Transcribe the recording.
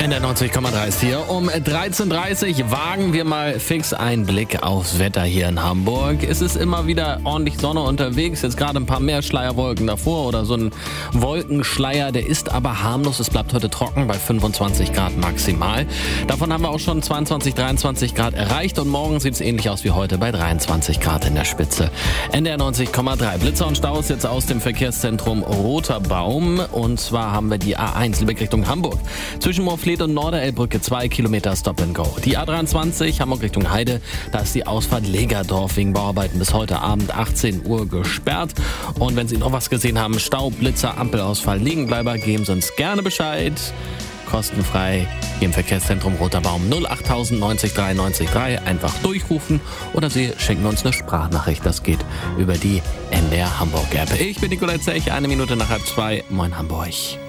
NDR 90,3 ist hier. Um 13.30 Uhr wagen wir mal fix einen Blick aufs Wetter hier in Hamburg. Es ist immer wieder ordentlich Sonne unterwegs. Jetzt gerade ein paar mehr Schleierwolken davor oder so ein Wolkenschleier. Der ist aber harmlos. Es bleibt heute trocken bei 25 Grad maximal. Davon haben wir auch schon 22, 23 Grad erreicht. Und morgen sieht es ähnlich aus wie heute bei 23 Grad in der Spitze. NDR 90,3. Blitzer und Staus jetzt aus dem Verkehrszentrum Roter Baum. Und zwar haben wir die A1 Lübeck Richtung Hamburg. Zwischen Moorfleet und Norderelbbrücke 2 Kilometer Stop and Go. Die A23 Hamburg Richtung Heide, da ist die Ausfahrt Legerdorf wegen Bauarbeiten bis heute Abend 18 Uhr gesperrt. Und wenn Sie noch was gesehen haben, Stau, Blitzer, Ampelausfall, Liegenbleiber, geben Sie uns gerne Bescheid. Kostenfrei hier im Verkehrszentrum Roter Baum 08000 90 93 3. Einfach durchrufen oder Sie schenken uns eine Sprachnachricht. Das geht über die NDR Hamburg App. Ich bin Nikolai Zech, 1 Minute nach 1:30. Moin Hamburg.